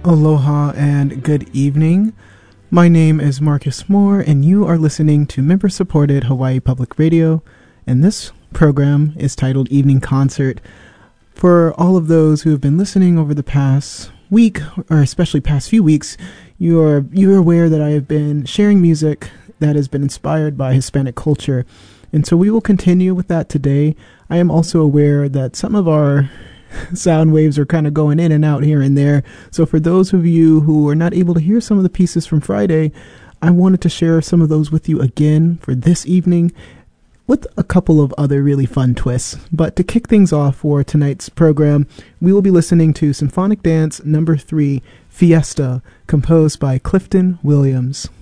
Aloha and good evening. My name is Marcus Moore, and you are listening to member-supported Hawaii Public Radio, and this program is titled Evening Concert. For all of those who have been listening over the past week, or especially past few weeks, you're aware that I have been sharing music that has been inspired by Hispanic culture, and so we will continue with that today. I am also aware that some of our sound waves are kind of going in and out here and there. So for those of you who are not able to hear some of the pieces from Friday, I wanted to share some of those with you again for this evening with a couple of other really fun twists. But to kick things off for tonight's program, we will be listening to Symphonic Dance No. 3, Fiesta, composed by Clifton Williams.